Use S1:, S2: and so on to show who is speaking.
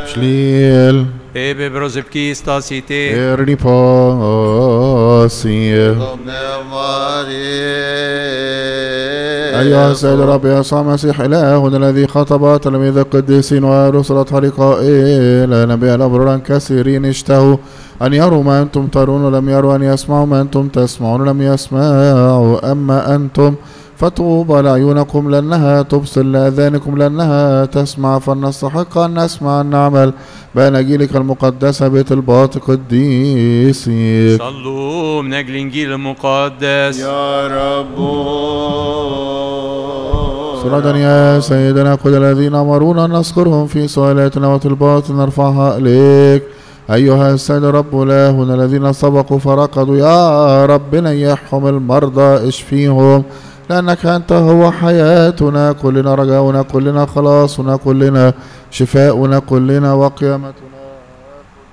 S1: شليل
S2: Ebe brozepki stasite.
S1: إرني باسي أيها السيد الرب يسوع المسيح إلهنا الذي خطب تلاميذ القديسين ورسل طريقا إلى نبي الأبرار كثيرين اشتهوا أن يروا ما أنتم ترون ولم يروا، أن يسمعوا ما أنتم تسمعون ولم يسمعوا. أما أنتم فطوبى لعيونكم لأنها تبصر، لآذانكم لأنها تسمع، فلنستحق أن نسمع أن نعمل بأناجيلك المقدسة بيت الباطل قديسك.
S2: صلوا من أجل إنجيل المقدس.
S3: يا رب
S1: صلاة يا سيدنا كل الذين أمرونا أن نذكرهم في سؤالاتنا وطلبات نرفعها إليك. أيها السيد رب إلهنا الذين سبقوا فرقدوا، يا رب نيحهم المرضى اشفيهم، لأنك أنت هو حياتنا كلنا، رجاؤنا كلنا، خلاصنا كلنا، شفاؤنا كلنا وقيامتنا.